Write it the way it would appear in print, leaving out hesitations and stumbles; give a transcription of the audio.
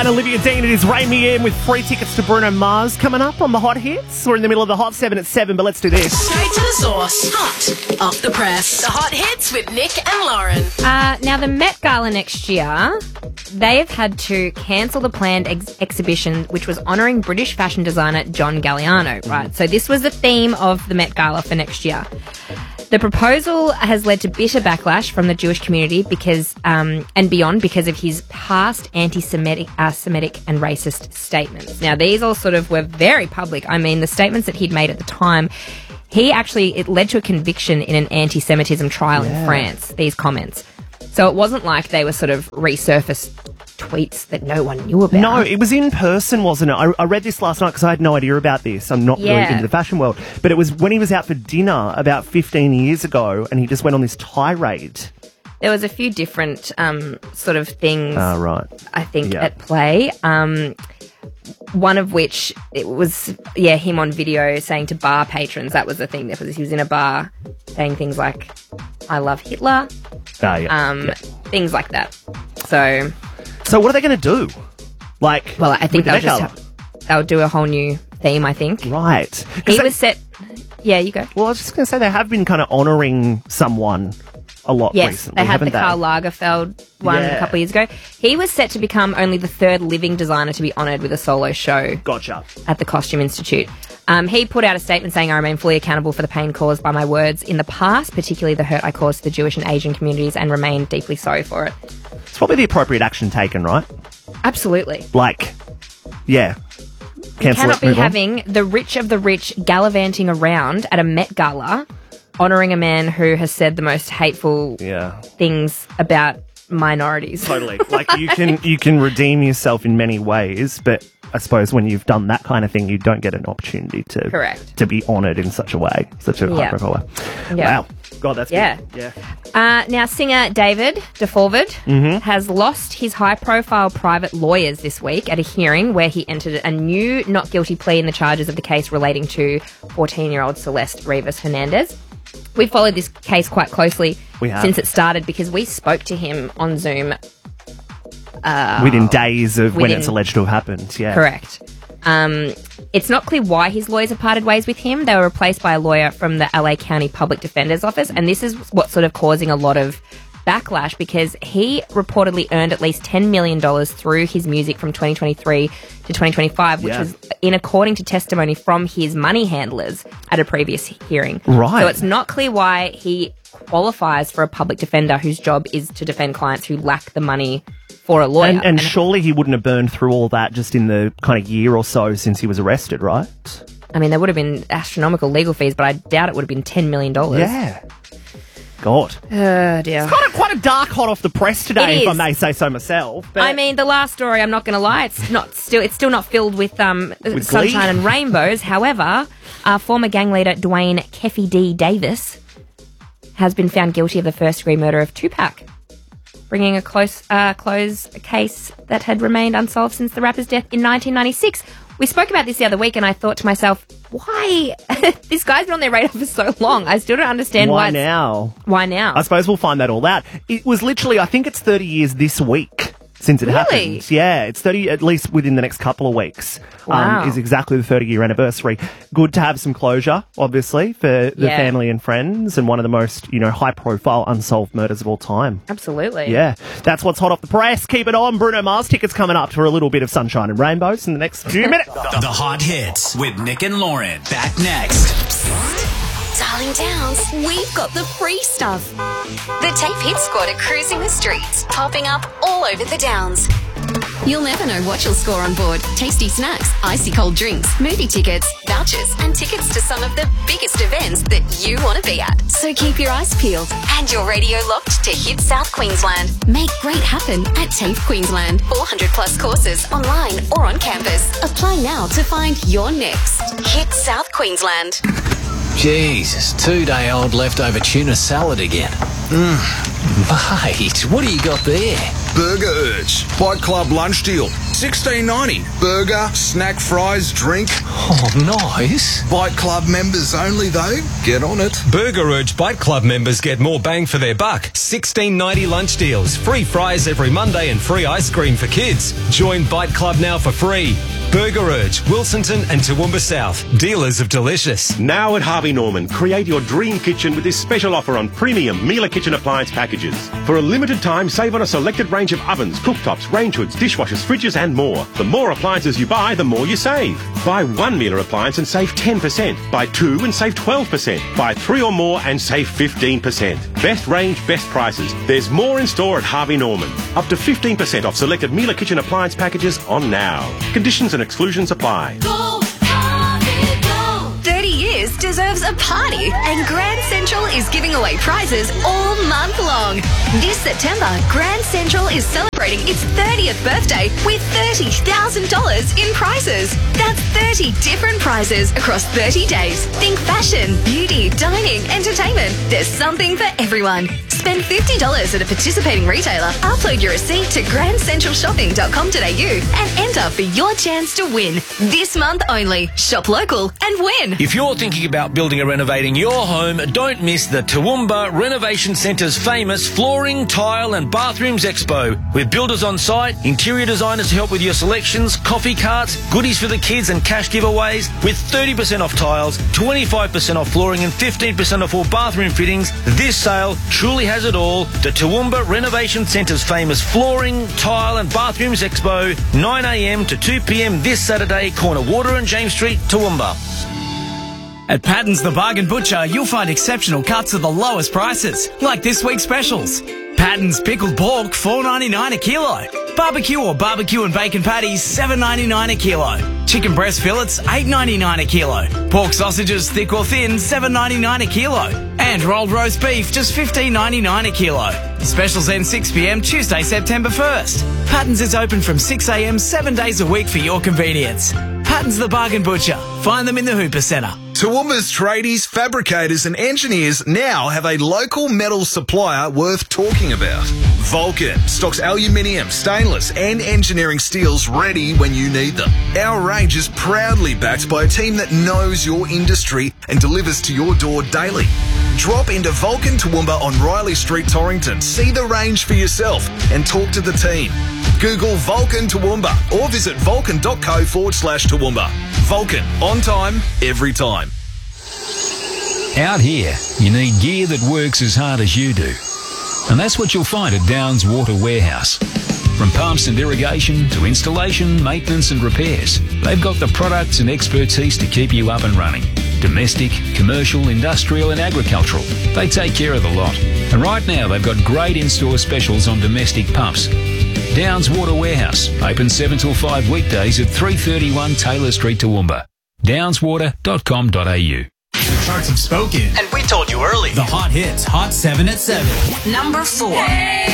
And Olivia Dean, it is Rain Me In with free tickets to Bruno Mars coming up on the Hot Hits. We're in the middle of the Hot 7 at 7, but let's do this. Straight to the source. Hot off the press. The Hot Hits with Nick and Lauren. Now, the Met Gala next year, they have had to cancel the planned exhibition, which was honouring British fashion designer John Galliano, right? So this was the theme of the Met Gala for next year. The proposal has led to bitter backlash from the Jewish community because, and beyond, because of his past anti-Semitic and racist statements. Now, these all sort of were very public. I mean, the statements that he'd made at the time, it led to a conviction in an anti-Semitism trial in France, these comments. So it wasn't like they were sort of resurfaced tweets that no one knew about. No, it was in person, wasn't it? I read this last night because I had no idea about this. I'm not really into the fashion world. But it was when he was out for dinner about 15 years ago and he just went on this tirade. There was a few different sort of things, I think, at play. One of which, it was, him on video saying to bar patrons, that was the thing. He was in a bar saying things like, I love Hitler, things like that. So what are they going to do? Well, I think they'll do a whole new theme, I think. Right. He was set... Yeah, you go. Well, I was just going to say they have been kind of honouring someone a lot recently, they had haven't the Karl Lagerfeld one a couple of years ago. He was set to become only the third living designer to be honoured with a solo show. Gotcha. At the Costume Institute. He put out a statement saying, I remain fully accountable for the pain caused by my words in the past, particularly the hurt I caused to the Jewish and Asian communities, and remain deeply sorry for it. It's probably the appropriate action taken, right? Absolutely. Cancel cannot be having the rich of the rich gallivanting around at a Met Gala honouring a man who has said the most hateful things about minorities. Totally. You can redeem yourself in many ways, but I suppose when you've done that kind of thing, you don't get an opportunity to be honoured in such a way, such a high-profile way. Yeah. Wow. God, that's good. Yeah. Now, singer David DeForvard has lost his high-profile private lawyers this week at a hearing where he entered a new not guilty plea in the charges of the case relating to 14-year-old Celeste Rivas Hernandez. We followed this case quite closely since it started because we spoke to him on Zoom within days of when it's alleged to have happened. Yeah, correct. It's not clear why his lawyers have parted ways with him. They were replaced by a lawyer from the LA County Public Defender's Office, and this is what's sort of causing a lot of backlash because he reportedly earned at least $10 million through his music from 2023 to 2025, which was according to testimony from his money handlers at a previous hearing. Right. So it's not clear why he qualifies for a public defender whose job is to defend clients who lack the money for a lawyer. And surely he wouldn't have burned through all that just in the kind of year or so since he was arrested, right? I mean, there would have been astronomical legal fees, but I doubt it would have been $10 million. Yeah. God. Oh, dear. It's kind of quite a dark hot off the press today, if I may say so myself. But I mean, the last story, I'm not going to lie, it's still not filled with sunshine and rainbows. However, our former gang leader, Dwayne Keffy D. Davis, has been found guilty of the first-degree murder of Tupac, bringing a close case that had remained unsolved since the rapper's death in 1996. We spoke about this the other week, and I thought to myself, why? This guy's been on their radar for so long. I still don't understand why now. Why now? I suppose we'll find that all out. It was literally, I think it's 30 years this week since it happened. Yeah, it's 30, at least within the next couple of weeks. Wow. Is exactly the 30-year anniversary. Good to have some closure, obviously, for the family and friends, and one of the most, high-profile unsolved murders of all time. Absolutely. Yeah. That's what's hot off the press. Keep it on. Bruno Mars tickets coming up for a little bit of sunshine and rainbows in the next few minutes. The Hot Hits with Nick and Lauren. Back next. Darling Downs, we've got the free stuff. The Tape Hit Squad are cruising the streets, popping up all over the Downs. You'll never know what you'll score on board. Tasty snacks, icy cold drinks, movie tickets, vouchers, and tickets to some of the biggest events that you want to be at. So keep your eyes peeled and your radio locked to Hit South Queensland. Make great happen at TAFE Queensland. 400 plus courses online or on campus. Apply now to find your next Hit South Queensland. Jesus, 2-day-old leftover tuna salad again. Mate, what do you got there? Burger Urge. Bite Club lunch deal. $16.90. Burger, snack, fries, drink. Oh, nice. Bite Club members only, though. Get on it. Burger Urge Bite Club members get more bang for their buck. $16.90 lunch deals. Free fries every Monday and free ice cream for kids. Join Bite Club now for free. Burger Urge, Wilsonton and Toowoomba South. Dealers of delicious. Now at Harvey Norman, create your dream kitchen with this special offer on premium Miele kitchen appliance packages. For a limited time, save on a selected range of ovens, cooktops, range hoods, dishwashers, fridges and more. The more appliances you buy, the more you save. Buy one Miele appliance and save 10%. Buy two and save 12%. Buy three or more and save 15%. Best range, best prices. There's more in store at Harvey Norman. Up to 15% off selected Miele kitchen appliance packages on now. Conditions and exclusions apply. Go, Harvey, go. 30 years deserves a party, and Grand Central is giving away prizes all month long. This September, Grand Central is celebrating its 30th birthday with $30,000 in prizes. That's 30 different prizes across 30 days. Think fashion, beauty, dining, entertainment. There's something for everyone. Spend $50 at a participating retailer, upload your receipt to grandcentralshopping.com.au and enter for your chance to win. This month only. Shop local and win. If you're thinking about building or renovating your home, don't miss the Toowoomba Renovation Centre's famous Flooring, Tile and Bathrooms Expo. With builders on site, interior designers to help with your selections, coffee carts, goodies for the kids and cash giveaways, with 30% off tiles, 25% off flooring and 15% off all bathroom fittings. This sale truly has it all. The Toowoomba Renovation Centre's famous Flooring, Tile and Bathrooms Expo, 9 a.m. to 2 p.m. this Saturday, corner Water and James Street, Toowoomba. At Patton's The Bargain Butcher, you'll find exceptional cuts at the lowest prices, like this week's specials. Patton's pickled pork, $4.99 a kilo. Barbecue or barbecue and bacon patties, $7.99 a kilo. Chicken breast fillets, $8.99 a kilo. Pork sausages, thick or thin, $7.99 a kilo. And rolled roast beef, just $15.99 a kilo. Specials end 6 p.m. Tuesday, September 1st. Patton's is open from 6 a.m. 7 days a week for your convenience. Patton's The Bargain Butcher. Find them in the Hooper Centre. Toowoomba's tradies, fabricators and engineers now have a local metal supplier worth talking about. Vulcan stocks aluminium, stainless and engineering steels ready when you need them. Our range is proudly backed by a team that knows your industry and delivers to your door daily. Drop into Vulcan Toowoomba on Riley Street, Torrington. See the range for yourself and talk to the team. Google Vulcan Toowoomba or visit vulcan.co/Toowoomba. Vulcan, on time, every time. Out here, you need gear that works as hard as you do. And that's what you'll find at Downs Water Warehouse. From pumps and irrigation to installation, maintenance and repairs, they've got the products and expertise to keep you up and running. Domestic, commercial, industrial and agricultural. They take care of the lot. And right now they've got great in-store specials on domestic pumps. Downs Water Warehouse, open 7 till 5 weekdays at 331 Taylor Street, Toowoomba. downswater.com.au. The charts have spoken. And we told you early. The hot hits, Hot 7 at 7. Number 4.